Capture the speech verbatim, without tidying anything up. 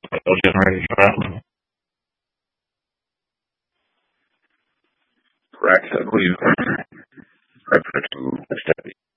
Oil generated drought. Correct. I believe I put it to study.